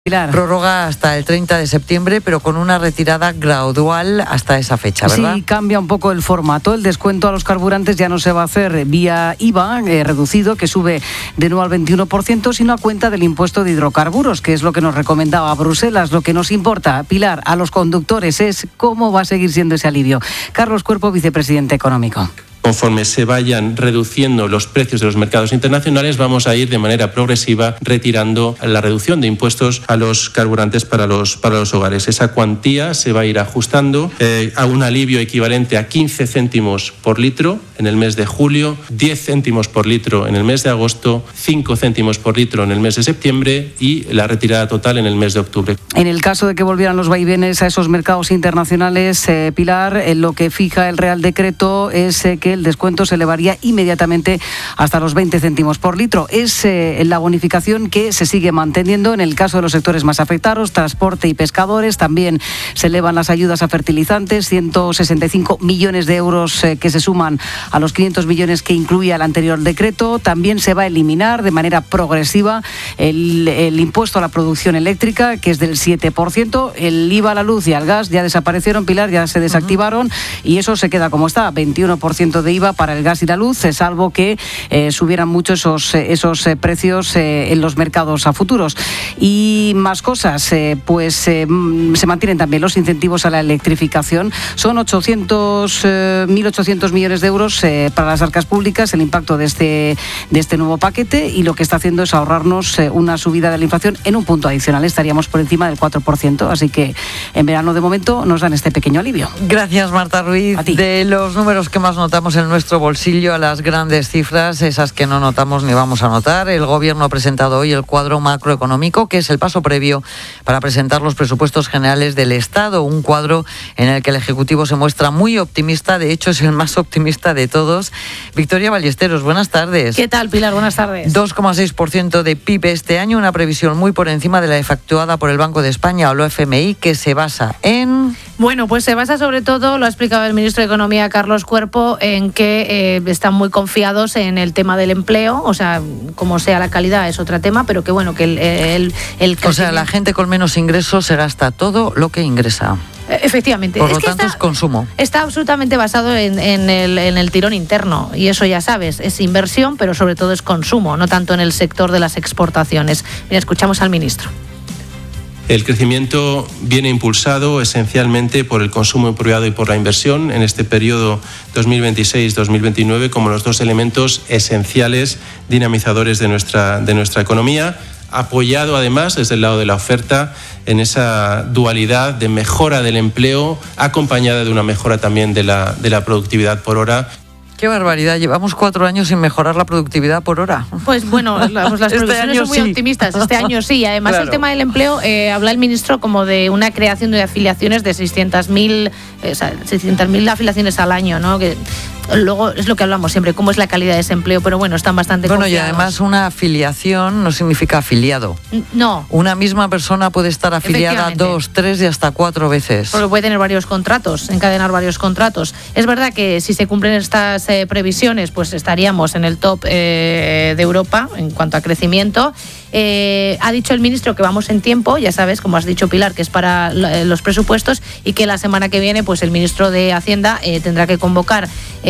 Pilar. Prórroga hasta el 30 de septiembre, pero con una retirada gradual hasta esa fecha, ¿verdad? Sí, cambia un poco el formato. El descuento a los carburantes ya no se va a hacer vía IVA reducido, que sube de nuevo al 21%, sino a cuenta del impuesto de hidrocarburos, que es lo que nos recomendaba Bruselas. Lo que nos importa, Pilar, a los conductores es cómo va a seguir siendo ese alivio. Carlos Cuerpo, vicepresidente económico. Conforme se vayan reduciendo los precios de los mercados internacionales, vamos a ir de manera progresiva retirando la reducción de impuestos a los carburantes para los hogares. Esa cuantía se va a ir ajustando a un alivio equivalente a 15 céntimos por litro en el mes de julio, 10 céntimos por litro en el mes de agosto, 5 céntimos por litro en el mes de septiembre y la retirada total en el mes de octubre. En el caso de que volvieran los vaivenes a esos mercados internacionales, Pilar, lo que fija el Real Decreto es que el descuento se elevaría inmediatamente hasta los 20 céntimos por litro. Es la bonificación que se sigue manteniendo en el caso de los sectores más afectados, transporte y pescadores. También se elevan las ayudas a fertilizantes, 165 millones de euros que se suman a los 500 millones que incluía el anterior decreto. También se va a eliminar de manera progresiva el impuesto a la producción eléctrica, que es del 7%. El IVA a la luz y al gas ya desaparecieron, Pilar, ya se desactivaron, y eso se queda como está, 21% de IVA para el gas y la luz, salvo que subieran mucho esos precios en los mercados a futuros. Y más cosas, se mantienen también los incentivos a la electrificación. Son 1.800 millones de euros para las arcas públicas el impacto de este nuevo paquete, y lo que está haciendo es ahorrarnos una subida de la inflación en un punto adicional. Estaríamos por encima del 4%, así que en verano de momento nos dan este pequeño alivio. Gracias, Marta Ruiz. A ti. De los números que más notamos en nuestro bolsillo a las grandes cifras, esas que no notamos ni vamos a notar, el Gobierno ha presentado hoy el cuadro macroeconómico, que es el paso previo para presentar los presupuestos generales del Estado, un cuadro en el que el Ejecutivo se muestra muy optimista, de hecho es el más optimista de todos. Victoria Ballesteros, buenas tardes. ¿Qué tal, Pilar? Buenas tardes. 2,6% de PIB este año, una previsión muy por encima de la efectuada por el Banco de España o el FMI, que se basa en... Bueno, pues se basa sobre todo, lo ha explicado el ministro de Economía, Carlos Cuerpo, en que están muy confiados en el tema del empleo, o sea, como sea la calidad es otro tema, pero que bueno, que el O sea, la gente con menos ingresos se gasta todo lo que ingresa. Efectivamente. Por lo tanto, es consumo. Está absolutamente basado en el tirón interno, y eso ya sabes, es inversión, pero sobre todo es consumo, no tanto en el sector de las exportaciones. Mira, escuchamos al ministro. El crecimiento viene impulsado esencialmente por el consumo privado y por la inversión en este periodo 2026-2029 como los dos elementos esenciales dinamizadores de nuestra economía, apoyado además desde el lado de la oferta en esa dualidad de mejora del empleo acompañada de una mejora también de la productividad por hora. ¡Qué barbaridad! Llevamos 4 años sin mejorar la productividad por hora. Pues bueno, las previsiones son muy optimistas. Este año sí. Además, claro. El tema del empleo, habla el ministro como de una creación de afiliaciones de 600.000 afiliaciones al año, ¿no? Que luego es lo que hablamos siempre, cómo es la calidad de ese empleo, pero bueno, están bastante confiados. Y además una afiliación no significa afiliado. No. Una misma persona puede estar afiliada 2, 3 y hasta 4 veces. Porque puede tener varios contratos, encadenar varios contratos. Es verdad que si se cumplen estas previsiones, pues estaríamos en el top de Europa en cuanto a crecimiento. Ha dicho el ministro que vamos en tiempo, ya sabes, como has dicho, Pilar, que es para los presupuestos, y que la semana que viene pues el ministro de Hacienda tendrá que convocar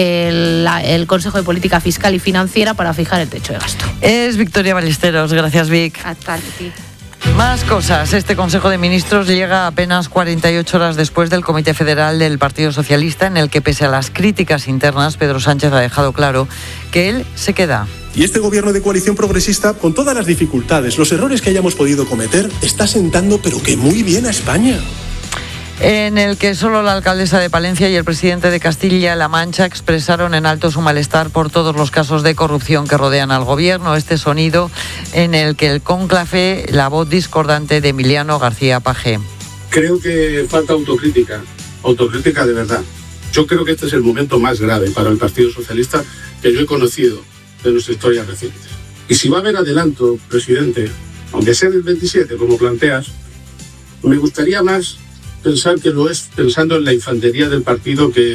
el Consejo de Política Fiscal y Financiera para fijar el techo de gasto. Es Victoria Ballesteros, gracias Vic. Hasta ti. Más cosas. Este Consejo de Ministros llega apenas 48 horas después del Comité Federal del Partido Socialista, en el que, pese a las críticas internas, Pedro Sánchez ha dejado claro que él se queda. Y este gobierno de coalición progresista, con todas las dificultades, los errores que hayamos podido cometer, está sentando pero que muy bien a España. En el que solo la alcaldesa de Palencia y el presidente de Castilla-La Mancha expresaron en alto su malestar por todos los casos de corrupción que rodean al gobierno. Este sonido en el que el cónclave, la voz discordante de Emiliano García Paje. Creo que falta autocrítica de verdad. Yo creo que este es el momento más grave para el Partido Socialista que yo he conocido de nuestra historia reciente. Y si va a haber adelanto, presidente, aunque sea del 27, como planteas, me gustaría más pensar que lo es pensando en la infantería del partido que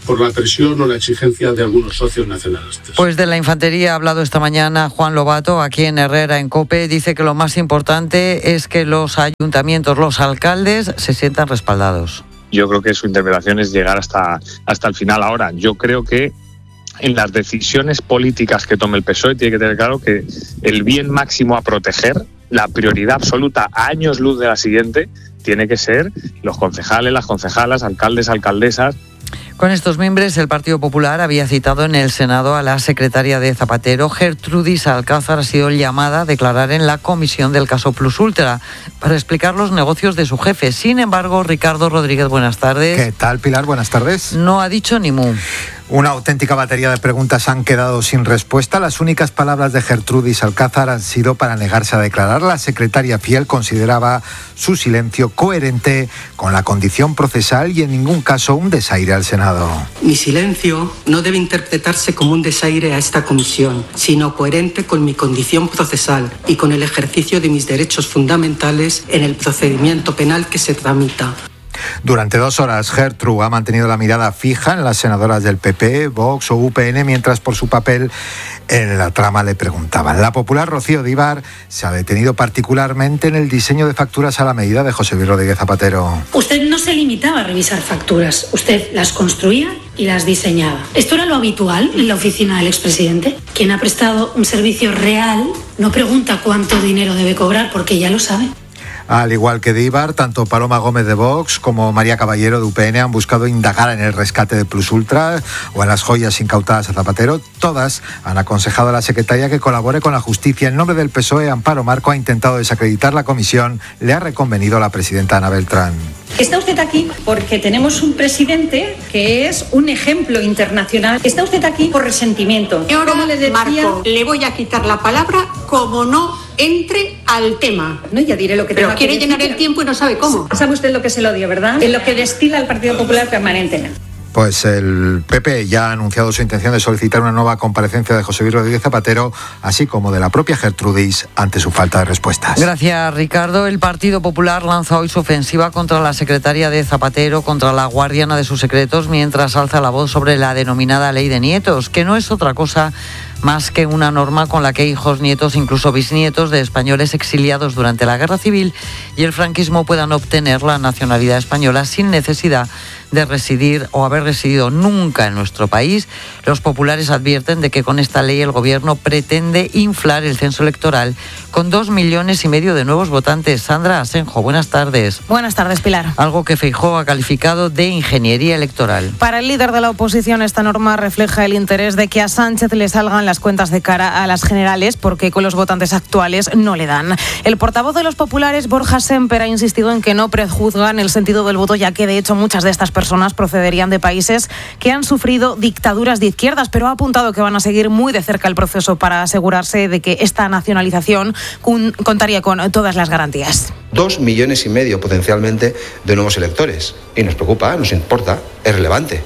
por la presión o la exigencia de algunos socios nacionalistas. Pues de la infantería ha hablado esta mañana Juan Lobato, aquí en Herrera, en COPE. Dice que lo más importante es que los ayuntamientos, los alcaldes, se sientan respaldados. Yo creo que su interpretación es llegar hasta el final. Ahora, yo creo que en las decisiones políticas que tome el PSOE tiene que tener claro que el bien máximo a proteger, la prioridad absoluta a años luz de la siguiente, tiene que ser los concejales, las concejalas, alcaldes, alcaldesas. Con estos miembros, el Partido Popular había citado en el Senado a la secretaria de Zapatero, Gertrudis Alcázar, ha sido llamada a declarar en la comisión del caso Plus Ultra para explicar los negocios de su jefe. Sin embargo, Ricardo Rodríguez, buenas tardes. ¿Qué tal, Pilar? Buenas tardes. No ha dicho ni mu. Una auténtica batería de preguntas han quedado sin respuesta. Las únicas palabras de Gertrudis Alcázar han sido para negarse a declarar. La secretaria fiel consideraba su silencio coherente con la condición procesal y en ningún caso un desaire al Senado. Mi silencio no debe interpretarse como un desaire a esta comisión, sino coherente con mi condición procesal y con el ejercicio de mis derechos fundamentales en el procedimiento penal que se tramita. Durante 2 horas, Gertrude ha mantenido la mirada fija en las senadoras del PP, Vox o UPN, mientras por su papel en la trama le preguntaban. La popular Rocío Díbar se ha detenido particularmente en el diseño de facturas a la medida de José Luis Rodríguez Zapatero. Usted no se limitaba a revisar facturas, usted las construía y las diseñaba. ¿Esto era lo habitual en la oficina del expresidente? Quien ha prestado un servicio real no pregunta cuánto dinero debe cobrar porque ya lo sabe. Al igual que Díbar, tanto Paloma Gómez de Vox como María Caballero de UPN han buscado indagar en el rescate de Plus Ultra o en las joyas incautadas a Zapatero. Todas han aconsejado a la secretaria que colabore con la justicia. En nombre del PSOE, Amparo Marco ha intentado desacreditar la comisión. Le ha reconvenido la presidenta Ana Beltrán. Está usted aquí porque tenemos un presidente que es un ejemplo internacional. Está usted aquí por resentimiento. Y ahora, Marco, le voy a quitar la palabra como no entre al tema. No, ya diré lo que pero tenga quiere que llenar decir. el tiempo y no sabe cómo. ¿Sabe usted lo que es el odio, verdad? En lo que destila el Partido Popular permanentemente. Pues el PP ya ha anunciado su intención de solicitar una nueva comparecencia de José Luis Rodríguez Zapatero, así como de la propia Gertrudis, ante su falta de respuestas. Gracias, Ricardo. El Partido Popular lanza hoy su ofensiva contra la secretaria de Zapatero, contra la guardiana de sus secretos, mientras alza la voz sobre la denominada ley de nietos, que no es otra cosa más que una norma con la que hijos, nietos, incluso bisnietos de españoles exiliados durante la Guerra Civil y el franquismo puedan obtener la nacionalidad española sin necesidad de residir o haber residido nunca en nuestro país. Los populares advierten de que con esta ley el gobierno pretende inflar el censo electoral con 2,5 millones de nuevos votantes. Sandra Asenjo, buenas tardes. Buenas tardes, Pilar. Algo que Feijóo ha calificado de ingeniería electoral. Para el líder de la oposición, esta norma refleja el interés de que a Sánchez le salgan las cuentas de cara a las generales, porque con los votantes actuales no le dan. El portavoz de los populares, Borja Sémper, ha insistido en que no prejuzgan el sentido del voto, ya que de hecho muchas de estas personas procederían de países que han sufrido dictaduras de izquierdas, pero ha apuntado que van a seguir muy de cerca el proceso para asegurarse de que esta nacionalización contaría con todas las garantías. 2,5 millones potencialmente de nuevos electores. Y nos preocupa, nos importa, es relevante.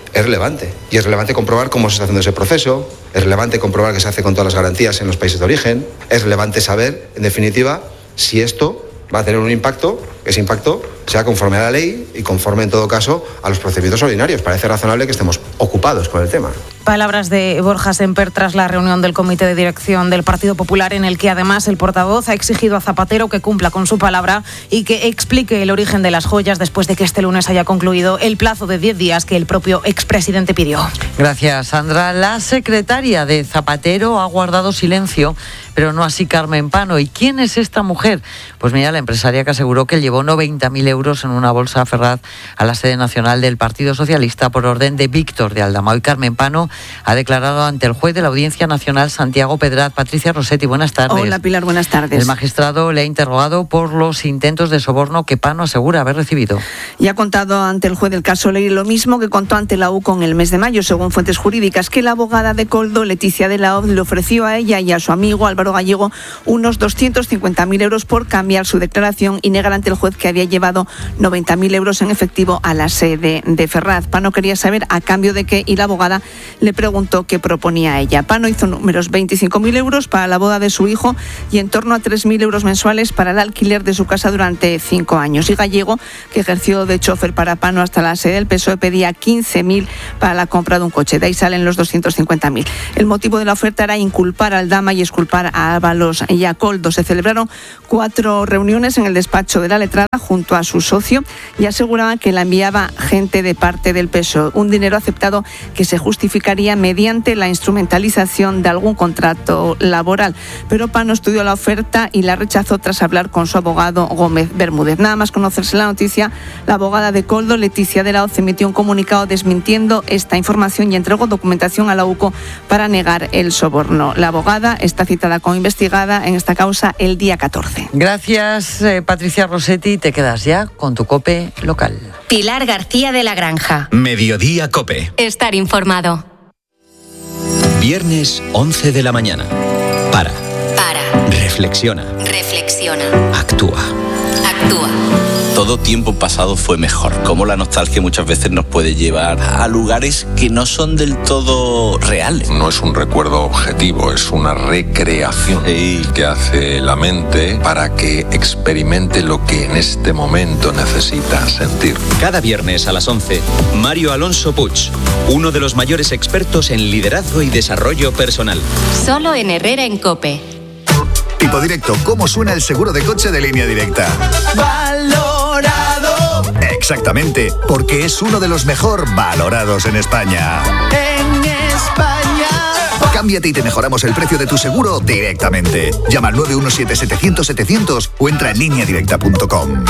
Y es relevante comprobar cómo se está haciendo ese proceso, es relevante comprobar que se hace con todas las garantías en los países de origen, es relevante saber, en definitiva, si esto va a tener un impacto, que ese impacto sea conforme a la ley y conforme, en todo caso, a los procedimientos ordinarios. Parece razonable que estemos ocupados con el tema. Palabras de Borja Sémper tras la reunión del Comité de Dirección del Partido Popular, en el que además el portavoz ha exigido a Zapatero que cumpla con su palabra y que explique el origen de las joyas después de que este lunes haya concluido el plazo de 10 días que el propio expresidente pidió. Gracias, Sandra. La secretaria de Zapatero ha guardado silencio, pero no así Carmen Pano. ¿Y quién es esta mujer? Pues mira, la empresaria que aseguró que llevó 90.000 euros en una bolsa Ferraz a la sede nacional del Partido Socialista por orden de Víctor de Aldama. Hoy Carmen Pano ha declarado ante el juez de la Audiencia Nacional, Santiago Pedraz. Patricia Rossetti, buenas tardes. Hola, Pilar, buenas tardes. El magistrado le ha interrogado por los intentos de soborno que Pano asegura haber recibido. Y ha contado ante el juez del caso Ley lo mismo que contó ante la UCO en el mes de mayo, según fuentes jurídicas, que la abogada de Coldo, Leticia de la Hoz, le ofreció a ella y a su amigo Álvaro Gallego unos 250.000 euros por cambiar su declaración y negar ante el juez que había llevado entregado 90.000 euros en efectivo a la sede de Ferraz. Pano quería saber a cambio de qué y la abogada le preguntó qué proponía ella. Pano hizo números: 25.000 euros para la boda de su hijo y en torno a 3.000 euros mensuales para el alquiler de su casa durante 5 años. Y Gallego, que ejerció de chofer para Pano hasta la sede del PSOE, pedía 15.000 para la compra de un coche. De ahí salen los 250.000. El motivo de la oferta era inculpar al Dama y exculpar a Ábalos y a Coldo. Se celebraron 4 reuniones en el despacho de la letrada junto a su socio y aseguraban que la enviaba gente de parte del PSOE. Un dinero aceptado que se justificaría mediante la instrumentalización de algún contrato laboral. Pero Pano estudió la oferta y la rechazó tras hablar con su abogado Gómez Bermúdez. Nada más conocerse la noticia, la abogada de Coldo, Leticia de la Hoz, emitió un comunicado desmintiendo esta información y entregó documentación a la UCO para negar el soborno. La abogada está citada como investigada en esta causa el día 14. Gracias, Patricia Rossetti. Te quedas ya con tu COPE local. Pilar García de la Granja. Mediodía COPE. Estar informado. Viernes 11 de la mañana. Para. Reflexiona. Actúa. Todo tiempo pasado fue mejor. Como la nostalgia muchas veces nos puede llevar a lugares que no son del todo reales. No es un recuerdo objetivo, es una recreación que hace la mente para que experimente lo que en este momento necesita sentir. Cada viernes a las 11, Mario Alonso Puig, uno de los mayores expertos en liderazgo y desarrollo personal. Solo en Herrera en COPE. Tipo Directo, ¿cómo suena el seguro de coche de Línea Directa? ¡Valorado! Exactamente, porque es uno de los mejor valorados en España. En España. Cámbiate y te mejoramos el precio de tu seguro directamente. Llama al 917-700-700 o entra en lineadirecta.com.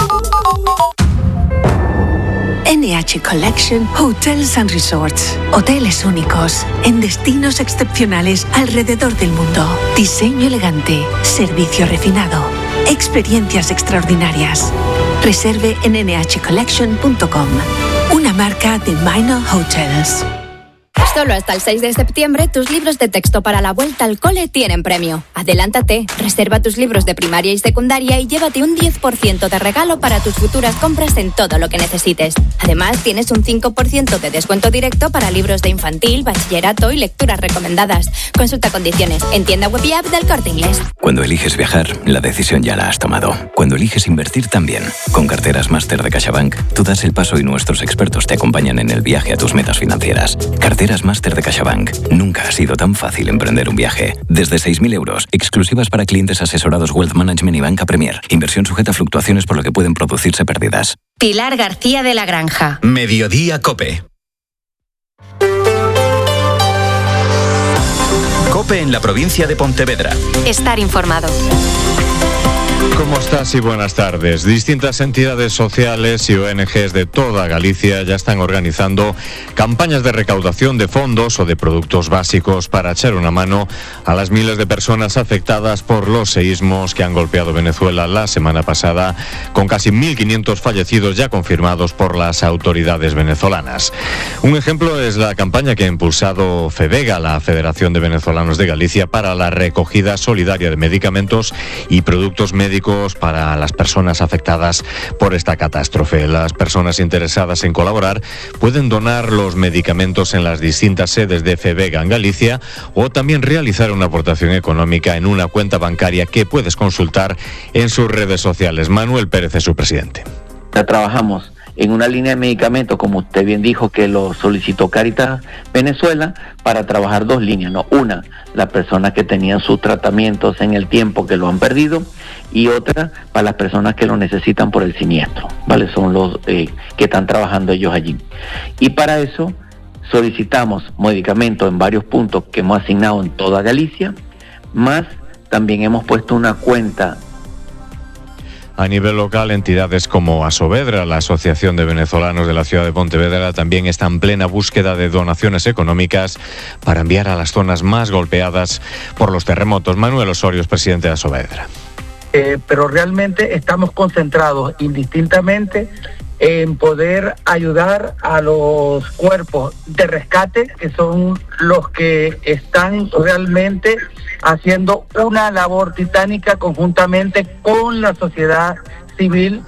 NH Collection Hotels and Resorts. Hoteles únicos en destinos excepcionales alrededor del mundo. Diseño elegante, servicio refinado, experiencias extraordinarias. Reserve en nhcollection.com. Una marca de Minor Hotels. Solo hasta el 6 de septiembre, tus libros de texto para la vuelta al cole tienen premio. Adelántate, reserva tus libros de primaria y secundaria y llévate un 10% de regalo para tus futuras compras en todo lo que necesites. Además, tienes un 5% de descuento directo para libros de infantil, bachillerato y lecturas recomendadas. Consulta condiciones en tienda web y app del Corte Inglés. Cuando eliges viajar, la decisión ya la has tomado. Cuando eliges invertir también. Con carteras máster de CaixaBank, tú das el paso y nuestros expertos te acompañan en el viaje a tus metas financieras. Carteras máster de CaixaBank. Nunca ha sido tan fácil emprender un viaje. Desde 6.000 euros, exclusivas para clientes asesorados Wealth Management y Banca Premier. Inversión sujeta a fluctuaciones por lo que pueden producirse pérdidas. Pilar García de la Granja. Mediodía COPE. COPE en la provincia de Pontevedra. Estar informado. ¿Cómo estás y buenas tardes? Distintas entidades sociales y ONGs de toda Galicia ya están organizando campañas de recaudación de fondos o de productos básicos para echar una mano a las miles de personas afectadas por los seísmos que han golpeado Venezuela la semana pasada, con casi 1.500 fallecidos ya confirmados por las autoridades venezolanas. Un ejemplo es la campaña que ha impulsado FEVEGA, la Federación de Venezolanos de Galicia, para la recogida solidaria de medicamentos y productos médicos para las personas afectadas por esta catástrofe. Las personas interesadas en colaborar pueden donar los medicamentos en las distintas sedes de FEVEGA en Galicia o también realizar una aportación económica en una cuenta bancaria que puedes consultar en sus redes sociales. Manuel Pérez es su presidente. Ya trabajamos en una línea de medicamentos, como usted bien dijo, que lo solicitó Caritas Venezuela, para trabajar 2 líneas, ¿no? Una, las personas que tenían sus tratamientos en el tiempo que lo han perdido, y otra para las personas que lo necesitan por el siniestro, ¿vale? Son los que están trabajando ellos allí. Y para eso solicitamos medicamentos en varios puntos que hemos asignado en toda Galicia, más también hemos puesto una cuenta. A nivel local, entidades como Asovedra, la Asociación de Venezolanos de la Ciudad de Pontevedra, también está en plena búsqueda de donaciones económicas para enviar a las zonas más golpeadas por los terremotos. Manuel Osorio es presidente de Asovedra. Pero realmente estamos concentrados indistintamente en poder ayudar a los cuerpos de rescate, que son los que están realmente haciendo una labor titánica conjuntamente con la sociedad civil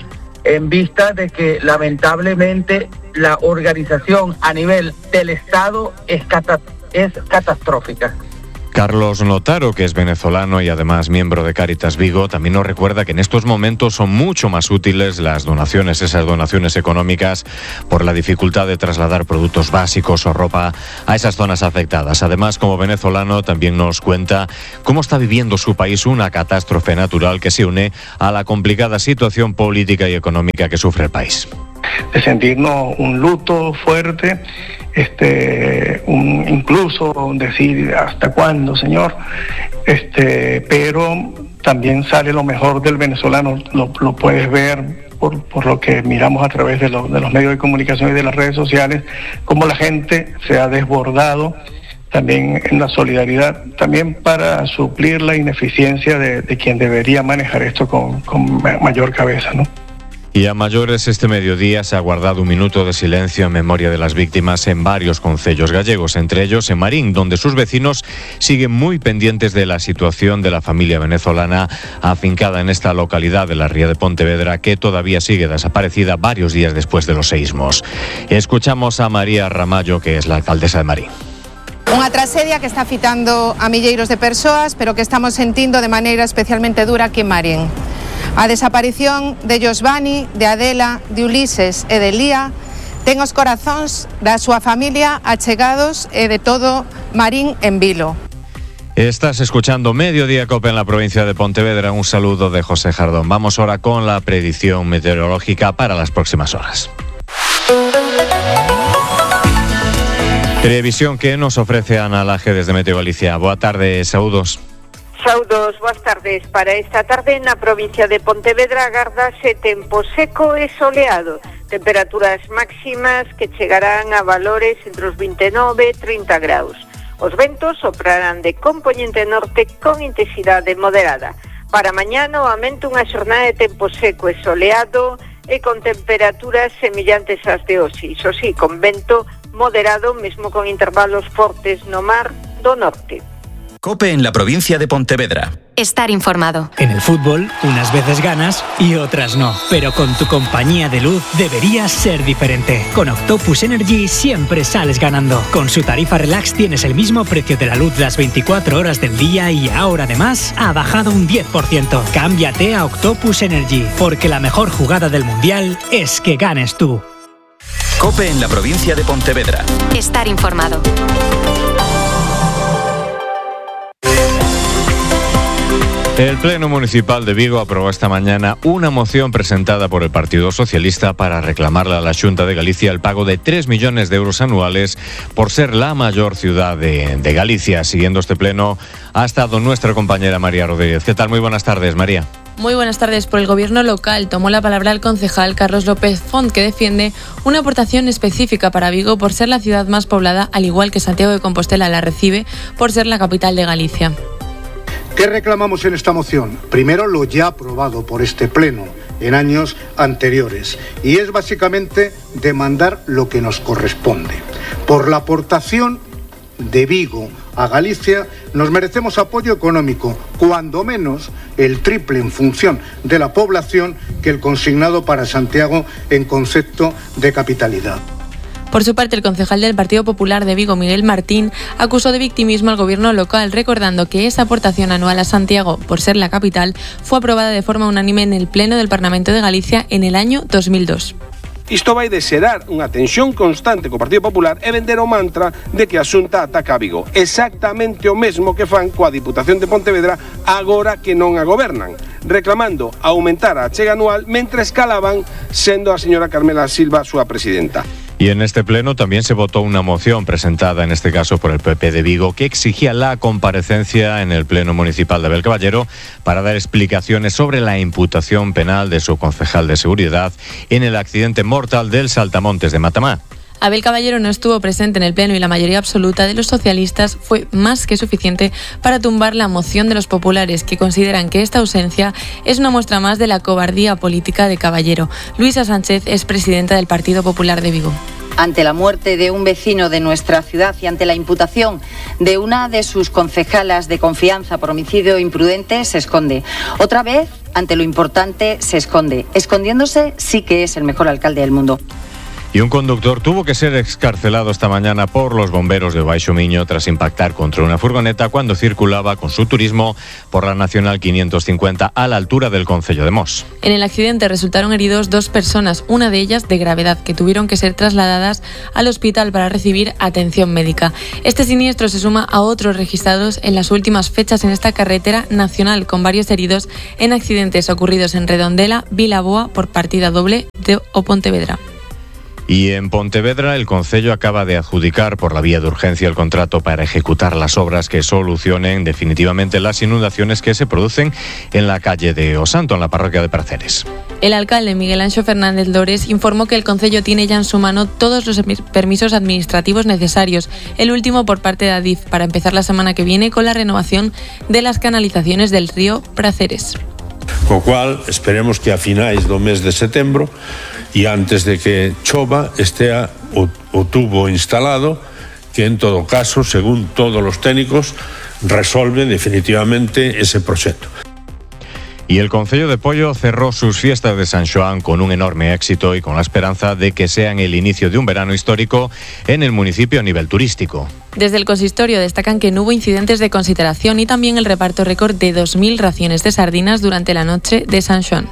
en vista de que lamentablemente la organización a nivel del Estado es catastrófica. Carlos Notaro, que es venezolano y además miembro de Cáritas Vigo, también nos recuerda que en estos momentos son mucho más útiles las donaciones, esas donaciones económicas, por la dificultad de trasladar productos básicos o ropa a esas zonas afectadas. Además, como venezolano, también nos cuenta cómo está viviendo su país una catástrofe natural que se une a la complicada situación política y económica que sufre el país. De sentirnos un luto fuerte, incluso decir hasta cuándo, Señor, pero también sale lo mejor del venezolano, lo puedes ver por lo que miramos a través de los medios de comunicación y de las redes sociales, cómo la gente se ha desbordado también en la solidaridad, también para suplir la ineficiencia de quien debería manejar esto con mayor cabeza, ¿no? Y a mayores, este mediodía se ha guardado un minuto de silencio en memoria de las víctimas en varios concellos gallegos, entre ellos en Marín, donde sus vecinos siguen muy pendientes de la situación de la familia venezolana afincada en esta localidad de la Ría de Pontevedra, que todavía sigue desaparecida varios días después de los seísmos. Escuchamos a María Ramallo, que es la alcaldesa de Marín. Unha tragedia que está afitando a milleiros de persoas, pero que estamos sentindo de maneira especialmente dura aquí en Marín. A desaparición de Josvani, de Adela, de Ulises e de Lía ten os corazóns da súa familia achegados e de todo Marín en vilo. Estás escuchando Mediodía Cope en la provincia de Pontevedra. Un saludo de José Jardón. Vamos ahora con la predicción meteorológica para las próximas horas. Previsión que nos ofrece Ana Laje desde Meteo Galicia. Boa tarde, saúdos. Saudos, boas tardes. Para esta tarde na provincia de Pontevedra agardase tempo seco e soleado. Temperaturas máximas que chegarán a valores entre os 29 e 30 graus. Os ventos soprarán de compoñente norte con intensidade moderada. Para mañá novamente unha xornada de tempo seco e soleado e con temperaturas semellantes ás de hoxe. Iso sí, con vento moderado, mesmo con intervalos fortes no mar do norte. COPE en la provincia de Pontevedra. Estar informado. En el fútbol, unas veces ganas y otras no. Pero con tu compañía de luz deberías ser diferente. Con Octopus Energy siempre sales ganando. Con su tarifa Relax tienes el mismo precio de la luz las 24 horas del día y ahora además ha bajado un 10%. Cámbiate a Octopus Energy, porque la mejor jugada del Mundial es que ganes tú. COPE en la provincia de Pontevedra. Estar informado. El Pleno Municipal de Vigo aprobó esta mañana una moción presentada por el Partido Socialista para reclamarle a la Xunta de Galicia el pago de 3 millones de euros anuales por ser la mayor ciudad de Galicia. Siguiendo este pleno ha estado nuestra compañera María Rodríguez. ¿Qué tal? Muy buenas tardes, María. Muy buenas tardes. Por el gobierno local tomó la palabra el concejal Carlos López Font, que defiende una aportación específica para Vigo por ser la ciudad más poblada, al igual que Santiago de Compostela la recibe por ser la capital de Galicia. ¿Qué reclamamos en esta moción? Primero, lo ya aprobado por este pleno en años anteriores, y es básicamente demandar lo que nos corresponde. Por la aportación de Vigo a Galicia nos merecemos apoyo económico, cuando menos el triple en función de la población que el consignado para Santiago en concepto de capitalidad. Por su parte, el concejal del Partido Popular de Vigo, Miguel Martín, acusó de victimismo al gobierno local, recordando que esa aportación anual a Santiago, por ser la capital, fue aprobada de forma unánime en el Pleno del Parlamento de Galicia en el año 2002. Isto vai de xerar unha tensión constante co Partido Popular e vender o mantra de que a Xunta ataca a Vigo. Exactamente o mesmo que fan coa Diputación de Pontevedra agora que non a gobernan, reclamando aumentar a achega anual mentres calaban sendo a señora Carmela Silva súa presidenta. Y en este pleno también se votó una moción presentada en este caso por el PP de Vigo que exigía la comparecencia en el Pleno Municipal de Abel Caballero para dar explicaciones sobre la imputación penal de su concejal de seguridad en el accidente mortal del Saltamontes de Matamá. Abel Caballero no estuvo presente en el pleno y la mayoría absoluta de los socialistas fue más que suficiente para tumbar la moción de los populares, que consideran que esta ausencia es una muestra más de la cobardía política de Caballero. Luisa Sánchez es presidenta del Partido Popular de Vigo. ante la muerte de un vecino de nuestra ciudad y ante la imputación de una de sus concejalas de confianza por homicidio imprudente, se esconde. Otra vez, ante lo importante, se esconde. Escondiéndose sí que es el mejor alcalde del mundo. Y un conductor tuvo que ser excarcelado esta mañana por los bomberos de Baixo Miño tras impactar contra una furgoneta cuando circulaba con su turismo por la Nacional 550 a la altura del concello de Mos. En el accidente resultaron heridos 2 personas, una de ellas de gravedad, que tuvieron que ser trasladadas al hospital para recibir atención médica. Este siniestro se suma a otros registrados en las últimas fechas en esta carretera nacional, con varios heridos en accidentes ocurridos en Redondela, Vilaboa por partida doble o Pontevedra. Y en Pontevedra, el concello acaba de adjudicar por la vía de urgencia el contrato para ejecutar las obras que solucionen definitivamente las inundaciones que se producen en la calle de Osanto, en la parroquia de Praceres. El alcalde Miguel Anxo Fernández Lores informó que el concello tiene ya en su mano todos los permisos administrativos necesarios, el último por parte de Adif, para empezar la semana que viene con la renovación de las canalizaciones del río Praceres. Co cual, esperemos que a finais do mes de setembro e antes de que chova estea o tubo instalado, que en todo caso, según todos los técnicos, resolve definitivamente ese proxecto. Y el concello de Pollo cerró sus fiestas de San Xoán con un enorme éxito y con la esperanza de que sean el inicio de un verano histórico en el municipio a nivel turístico. Desde el consistorio destacan que no hubo incidentes de consideración y también el reparto récord de 2.000 raciones de sardinas durante la noche de San Xoán.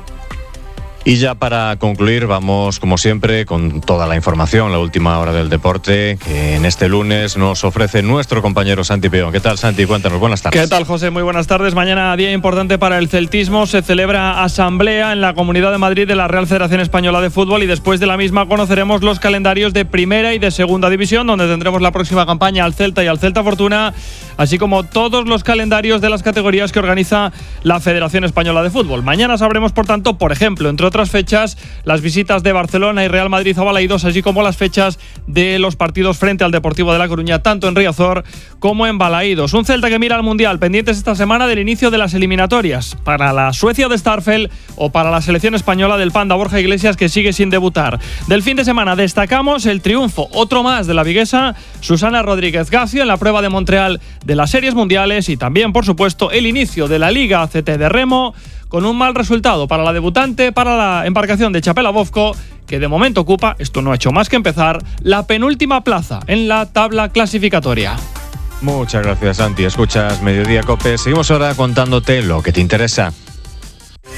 Y ya para concluir, vamos como siempre con toda la información, la última hora del deporte, que en este lunes nos ofrece nuestro compañero Santi Peón. ¿Qué tal, Santi? Cuéntanos, buenas tardes. ¿Qué tal, José? Muy buenas tardes. Mañana, día importante para el celtismo, se celebra asamblea en la Comunidad de Madrid de la Real Federación Española de Fútbol y después de la misma conoceremos los calendarios de Primera y de Segunda División, donde tendremos la próxima campaña al Celta y al Celta Fortuna, así como todos los calendarios de las categorías que organiza la Federación Española de Fútbol. Mañana sabremos, por tanto, por ejemplo, entre otras fechas, las visitas de Barcelona y Real Madrid a Balaídos, así como las fechas de los partidos frente al Deportivo de La Coruña, tanto en Riazor como en Balaídos. Un Celta que mira al Mundial, pendientes esta semana del inicio de las eliminatorias para la Suecia de Starfelt o para la selección española del Panda Borja Iglesias, que sigue sin debutar. Del fin de semana destacamos el triunfo, otro más, de la viguesa Susana Rodríguez Gacio en la prueba de Montreal de las Series Mundiales y también, por supuesto, el inicio de la Liga ACT de remo, con un mal resultado para la debutante, para la embarcación de Chapela Bofco, que de momento ocupa, esto no ha hecho más que empezar, la penúltima plaza en la tabla clasificatoria. Muchas gracias, Santi. Escuchas Mediodía COPE. Seguimos ahora contándote lo que te interesa.